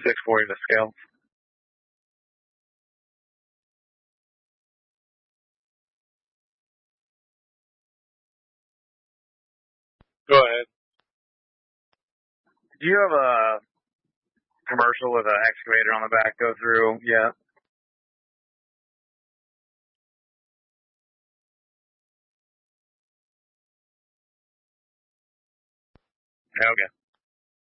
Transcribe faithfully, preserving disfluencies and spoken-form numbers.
six forty to scale. Go ahead. Do you have a commercial with an excavator on the back go through yet? Okay.